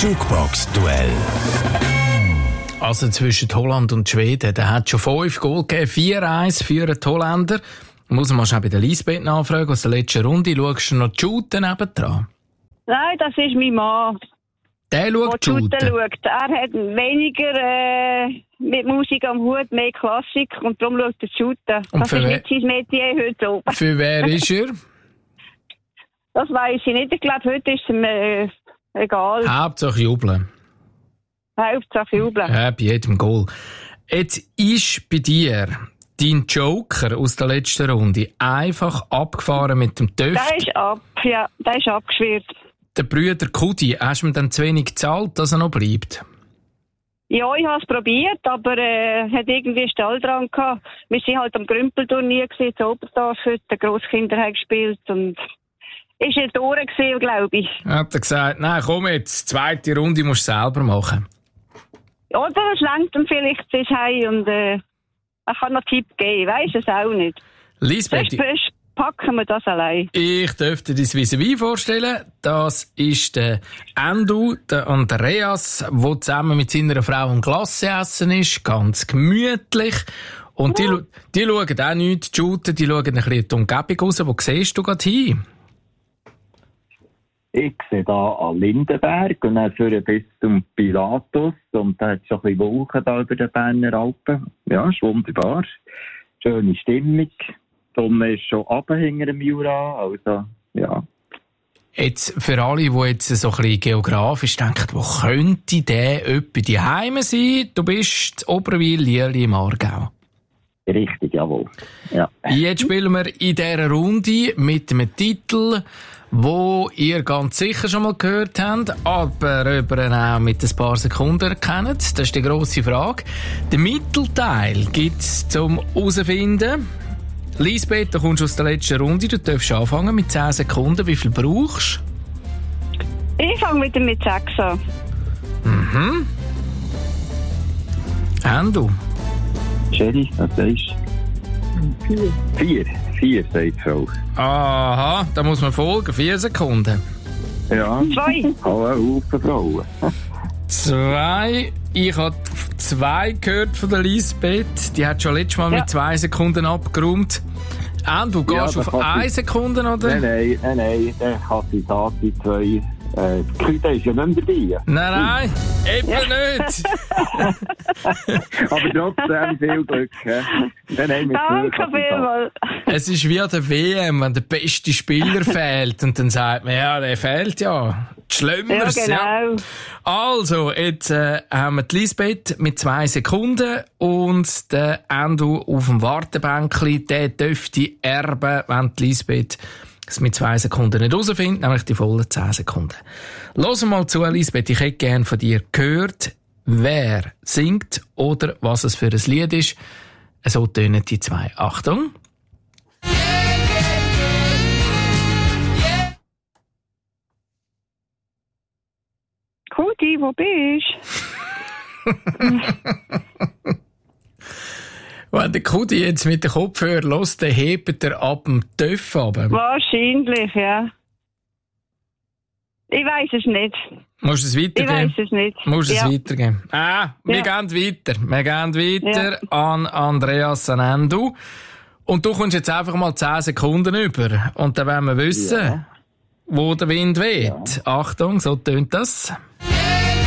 Jukebox-Duell. Also zwischen Holland und Schweden, da hat schon 5 Goal gegeben, 4-1 für die Holländer. Muss man schon bei der Lisbeth nachfragen, aus der letzten Runde. Schaust du noch die Shooten nebendran? Nein, das ist mein Mann. Der schaut die Shooten? Er hat weniger mit Musik am Hut, mehr Klassik und darum schaut er Shooten. Das ist nicht sein Metier heute oben. Für wer ist er? Das weiss ich nicht. Ich glaube, heute ist es ihm egal. Hauptsache jubeln. Hauptsache jubeln. Ja, bei jedem Goal. Jetzt ist bei dir dein Joker aus der letzten Runde einfach abgefahren mit dem Töff. Der ist abgeschwirrt. Der Brüder Kudi, hast du mir dann zu wenig gezahlt, dass er noch bleibt? Ja, ich habe es probiert, aber hat irgendwie Stall dran gehabt. Wir waren halt am Grümpelturnier in Oberndorf heute, die Grosskinder haben gespielt und ist nicht durch gewesen, glaube ich. Hat er gesagt, nein, komm jetzt, zweite Runde musst du selber machen. Oder es lenkt ihm vielleicht bis heim und er kann noch Tipp geben, weiss es auch nicht. Lisbeth, sonst packen wir das allein. Ich dürfte dir das vis-à-vis vorstellen. Das ist der Endo, der Andreas, der zusammen mit seiner Frau am Glasse essen ist. Ganz gemütlich. Und die schauen auch nichts zu shooten, die schauen ein bisschen in die Umgebung raus. Wo siehst du gerade hin? Ich sehe hier an Lindenberg und dann führen bis zum Pilatus und da hat es schon ein bisschen Wolken da über den Berner Alpen. Ja, ist wunderbar. Schöne Stimmung. Die Sonne ist schon runter hinter dem Jura, also, ja. Jetzt, für alle, die jetzt so ein bisschen geografisch denken, wo könnte der etwa die Heime sein? Du bist in Oberwil, Lierli im Aargau. Richtig, jawohl. Ja. Jetzt spielen wir in dieser Runde mit einem Titel, wo ihr ganz sicher schon mal gehört habt, aber auch mit ein paar Sekunden erkennt. Das ist die grosse Frage. Den Mittelteil gibt es zum herausfinden. Lisbeth, du kommst aus der letzten Runde, du darfst anfangen mit 10 Sekunden. Wie viel brauchst du? Ich fange mit 6 an. Mhm. Endo? Sherry, was sagst du? 4, sagt die Frau. Aha, da muss man folgen. 4 Sekunden. Ja. 2. Alle Haufen Frauen. 2. Ich habe 2 gehört von der Lisbeth. Die hat schon letztes Mal mit 2 Sekunden abgeräumt. Du gehst auf 1 Sekunde, oder? Nein. Der kann die Tati 2. Der ist ja nicht mehr dabei. Nein, eben nicht. Aber trotzdem viel Glück. Danke vielmals. Es ist wie an der WM, wenn der beste Spieler fehlt und dann sagt man, ja, der fehlt ja. Schlimmeres, ja. Genau. Ja. Also, jetzt haben wir die Lisbeth mit 2 Sekunden und der Endo auf dem Wartebänkli, der dürfte erben, wenn die Lisbeth es mit 2 Sekunden nicht herausfindet, nämlich die vollen 10 Sekunden. Los mal zu, Lisbeth, ich hätte gerne von dir gehört, wer singt oder was es für ein Lied ist. So tönen die 2. Achtung. Kudi, wo bist du? Wenn der Kudi jetzt mit dem Kopfhörer hört, dann hebt er ab dem Töff runter. Wahrscheinlich, ja. Ich weiss es nicht. Musst du es weitergeben? Ich weiss es nicht. Musst du es weitergeben? Wir gehen weiter. Wir gehen weiter an Andreas Endo. Und du kommst jetzt einfach mal 10 Sekunden über. Und dann wollen wir wissen, wo der Wind weht. Ja. Achtung, so tönt das.